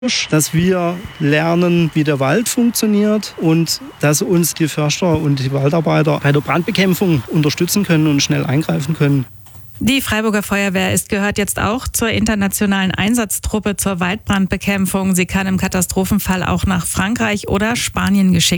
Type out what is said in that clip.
dass wir lernen, wie der Wald funktioniert und dass uns die Förster und die Waldarbeiter bei der Brandbekämpfung unterstützen können und schnell eingreifen können. Die Freiburger Feuerwehr gehört jetzt auch zur internationalen Einsatztruppe zur Waldbrandbekämpfung. Sie kann im Katastrophenfall auch nach Frankreich oder Spanien geschickt